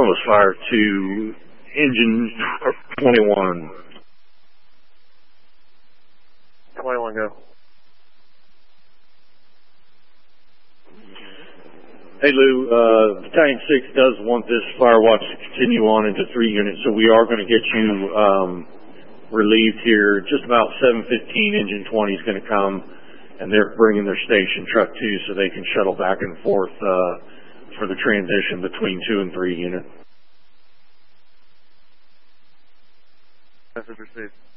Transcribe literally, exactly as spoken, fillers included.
Carlos Fire to engine twenty-one. twenty-one, go. Hey Lou, uh, Battalion six does want this fire watch to continue on into three units, so we are going to get you um, relieved here. Just about seven fifteen, engine twenty is going to come, and they're bringing their station truck too, so they can shuttle back and forth uh, for the transition between two and three units. Message received.